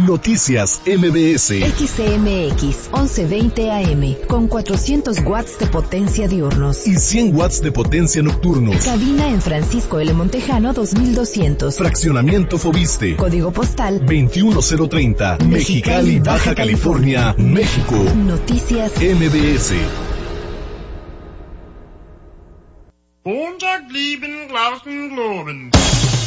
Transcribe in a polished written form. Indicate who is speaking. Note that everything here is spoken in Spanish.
Speaker 1: Noticias MBS.
Speaker 2: XCMX 1120 AM con 400 watts de potencia diurnos
Speaker 1: y 100 watts de potencia nocturnos.
Speaker 2: Cabina en Francisco L. Montejano 2200.
Speaker 1: Fraccionamiento Fobiste.
Speaker 2: Código postal
Speaker 1: 21030. Mexicali, Baja California, México.
Speaker 2: Noticias
Speaker 1: MBS.
Speaker 3: Montag lieben Glauben Globen.